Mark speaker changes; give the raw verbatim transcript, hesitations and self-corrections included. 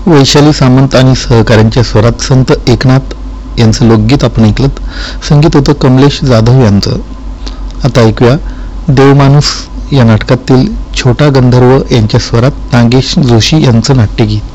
Speaker 1: वैशाली सामंत आणि सहकाऱ्यांच्या स्वरात संत एकनाथ यांचं लोकगीत आपण ऐकलं. संगीत होतं कमलेश जाधव यांचं. आता ऐकूया देवमाणूस या नाटकातील छोटा गंधर्व यांच्या स्वरात नागेश जोशी यांचं नाट्यगीत.